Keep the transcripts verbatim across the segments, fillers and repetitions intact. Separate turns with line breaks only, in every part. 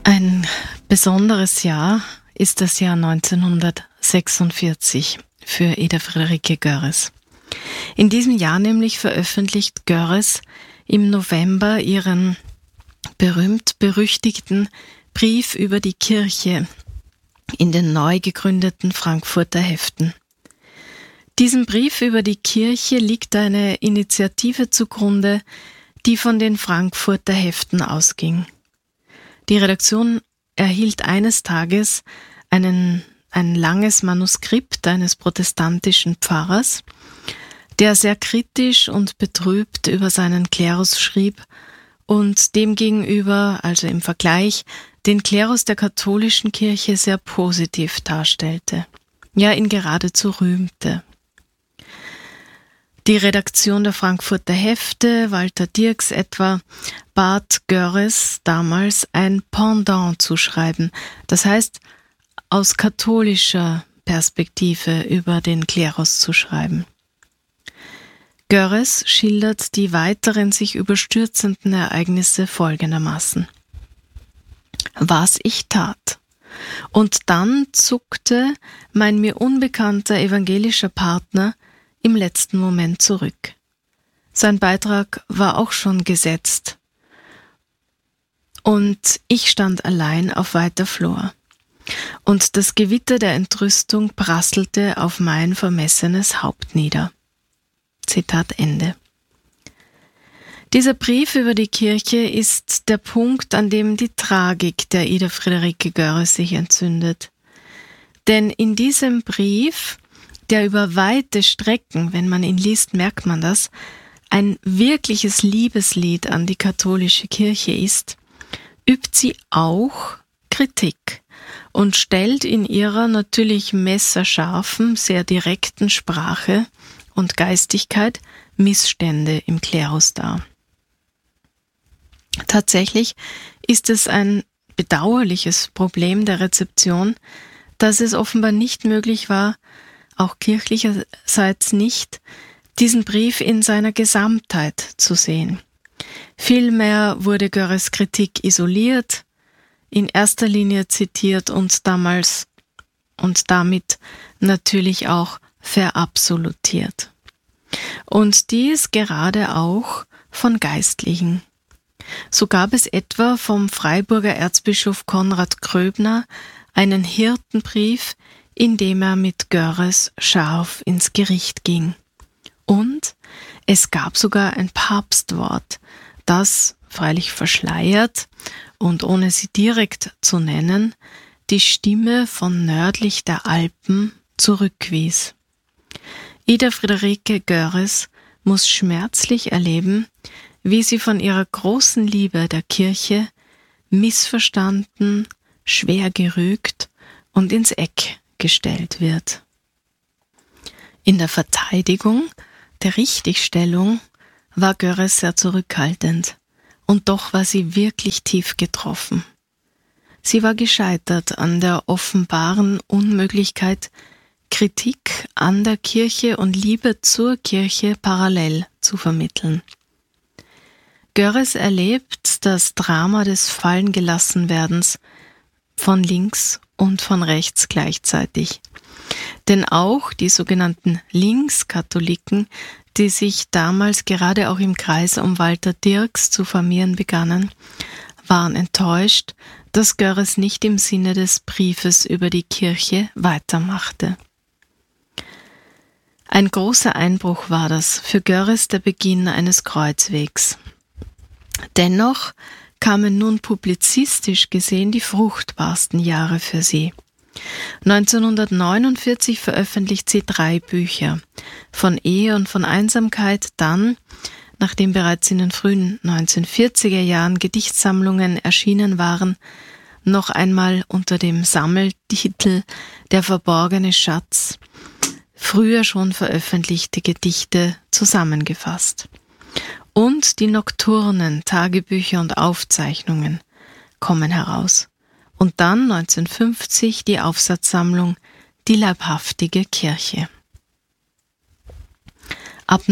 Ein besonderes Jahr ist das Jahr neunzehnhundertsechsundvierzig für Ida Friederike Görres. In diesem Jahr nämlich veröffentlicht Görres im November ihren berühmt-berüchtigten Brief über die Kirche in den neu gegründeten Frankfurter Heften. Diesem Brief über die Kirche liegt eine Initiative zugrunde, die von den Frankfurter Heften ausging. Die Redaktion erhielt eines Tages einen, ein langes Manuskript eines protestantischen Pfarrers, der sehr kritisch und betrübt über seinen Klerus schrieb und demgegenüber, also im Vergleich, den Klerus der katholischen Kirche sehr positiv darstellte, ja ihn geradezu rühmte. Die Redaktion der Frankfurter Hefte, Walter Dirks etwa, bat Görres damals ein Pendant zu schreiben, das heißt aus katholischer Perspektive über den Klerus zu schreiben. Görres schildert die weiteren sich überstürzenden Ereignisse folgendermaßen. Was ich tat. Und dann zuckte mein mir unbekannter evangelischer Partner im letzten Moment zurück. Sein Beitrag war auch schon gesetzt. Und ich stand allein auf weiter Flur. Und das Gewitter der Entrüstung prasselte auf mein vermessenes Haupt nieder. Zitat Ende. Dieser Brief über die Kirche ist der Punkt, an dem die Tragik der Ida Friederike Görres sich entzündet. Denn in diesem Brief, der über weite Strecken, wenn man ihn liest, merkt man das, ein wirkliches Liebeslied an die katholische Kirche ist, übt sie auch Kritik und stellt in ihrer natürlich messerscharfen, sehr direkten Sprache und Geistigkeit Missstände im Klerus dar. Tatsächlich ist es ein bedauerliches Problem der Rezeption, dass es offenbar nicht möglich war, auch kirchlicherseits nicht, diesen Brief in seiner Gesamtheit zu sehen. Vielmehr wurde Görres Kritik isoliert, in erster Linie zitiert und damals und damit natürlich auch verabsolutiert. Und dies gerade auch von Geistlichen. So gab es etwa vom Freiburger Erzbischof Konrad Gröbner einen Hirtenbrief, in dem er mit Görres scharf ins Gericht ging. Und es gab sogar ein Papstwort, das, freilich verschleiert und ohne sie direkt zu nennen, die Stimme von nördlich der Alpen zurückwies. Ida Friederike Görres muss schmerzlich erleben, wie sie von ihrer großen Liebe der Kirche missverstanden, schwer gerügt und ins Eck gestellt wird. In der Verteidigung der Richtigstellung war Görres sehr zurückhaltend, und doch war sie wirklich tief getroffen. Sie war gescheitert an der offenbaren Unmöglichkeit, Kritik an der Kirche und Liebe zur Kirche parallel zu vermitteln. Görres erlebt das Drama des Fallengelassenwerdens von links und von rechts gleichzeitig. Denn auch die sogenannten Linkskatholiken, die sich damals gerade auch im Kreis um Walter Dirks zu formieren begannen, waren enttäuscht, dass Görres nicht im Sinne des Briefes über die Kirche weitermachte. Ein großer Einbruch war das, für Görres der Beginn eines Kreuzwegs. Dennoch kamen nun publizistisch gesehen die fruchtbarsten Jahre für sie. neunzehnhundertneunundvierzig veröffentlicht sie drei Bücher. Von Ehe und von Einsamkeit, dann, nachdem bereits in den frühen neunzehnhundertvierziger Jahren Gedichtsammlungen erschienen waren, noch einmal unter dem Sammeltitel Der verborgene Schatz, früher schon veröffentlichte Gedichte zusammengefasst. Und die Nokturnen, Tagebücher und Aufzeichnungen kommen heraus. Und dann neunzehnhundertfünfzig die Aufsatzsammlung Die leibhaftige Kirche. Ab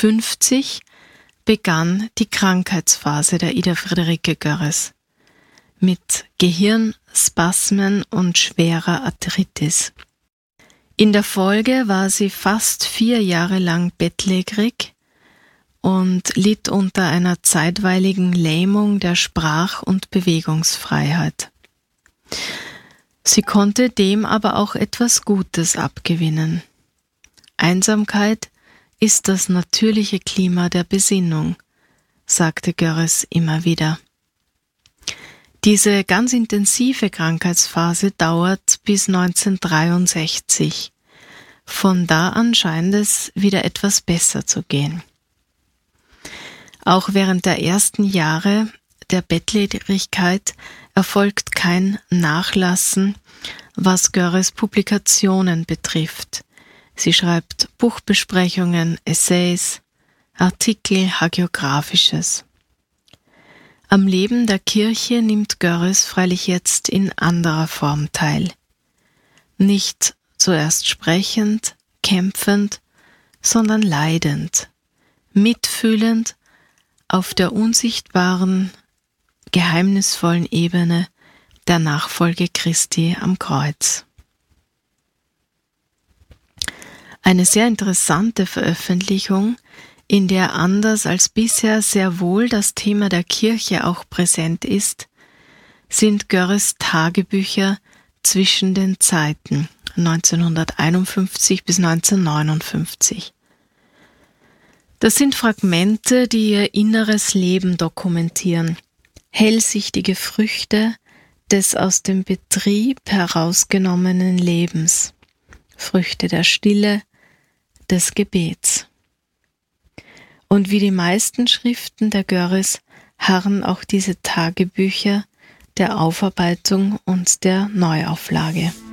neunzehnhundertfünfzig begann die Krankheitsphase der Ida Friederike Görres. mit Gehirnspasmen und schwerer Arthritis. In der Folge war sie fast vier Jahre lang bettlägerig und litt unter einer zeitweiligen Lähmung der Sprach- und Bewegungsfreiheit. Sie konnte dem aber auch etwas Gutes abgewinnen. Einsamkeit ist das natürliche Klima der Besinnung, sagte Görres immer wieder. Diese ganz intensive Krankheitsphase dauert bis neunzehnhundertdreiundsechzig. Von da an scheint es wieder etwas besser zu gehen. Auch während der ersten Jahre der Bettlägerigkeit erfolgt kein Nachlassen, was Görres Publikationen betrifft. Sie schreibt Buchbesprechungen, Essays, Artikel, Hagiographisches. Am Leben der Kirche nimmt Görres freilich jetzt in anderer Form teil. Nicht zuerst sprechend, kämpfend, sondern leidend, mitfühlend auf der unsichtbaren, geheimnisvollen Ebene der Nachfolge Christi am Kreuz. Eine sehr interessante Veröffentlichung, in der anders als bisher sehr wohl das Thema der Kirche auch präsent ist, sind Görres Tagebücher zwischen den Zeiten neunzehnhunderteinundfünfzig bis neunzehnhundertneunundfünfzig. Das sind Fragmente, die ihr inneres Leben dokumentieren, hellsichtige Früchte des aus dem Betrieb herausgenommenen Lebens, Früchte der Stille, des Gebets. Und wie die meisten Schriften der Görres harren auch diese Tagebücher der Aufarbeitung und der Neuauflage.